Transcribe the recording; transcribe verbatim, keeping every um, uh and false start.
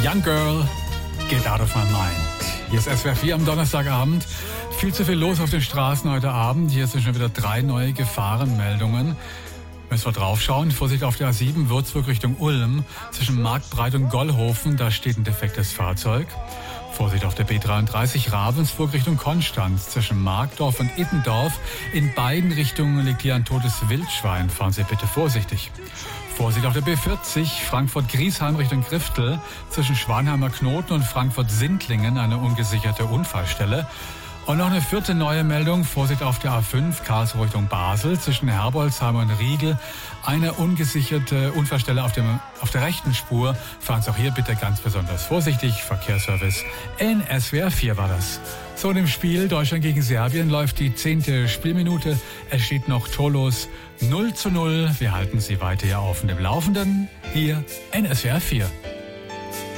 Young Girl, Get Out of My Mind. Hier ist S W R vier am Donnerstagabend. Viel zu viel los auf den Straßen heute Abend. Hier sind schon wieder drei neue Gefahrenmeldungen. Müssen wir draufschauen. Vorsicht auf der A sieben, Würzburg Richtung Ulm. Zwischen Marktbreit und Gollhofen, da steht ein defektes Fahrzeug. Vorsicht auf der B dreiunddreißig, Ravensburg Richtung Konstanz. Zwischen Markdorf und Ittendorf. In beiden Richtungen liegt hier ein totes Wildschwein. Fahren Sie bitte vorsichtig. Vorsicht auf der B vierzig, Frankfurt-Griesheim Richtung Griftel. Zwischen Schwanheimer Knoten und Frankfurt-Sindlingen eine ungesicherte Unfallstelle. Und noch eine vierte neue Meldung. Vorsicht auf der A fünf, Karlsruhe Richtung Basel. Zwischen Herbolzheim und Riegel eine ungesicherte Unfallstelle auf, dem, auf der rechten Spur. Fahren Sie auch hier bitte ganz besonders vorsichtig. Verkehrsservice in S W R vier war das. So, in dem Spiel Deutschland gegen Serbien läuft die zehnte Spielminute. Es steht noch torlos null zu null. Wir halten Sie weiter hier auf dem Laufenden. Hier in S W R vier.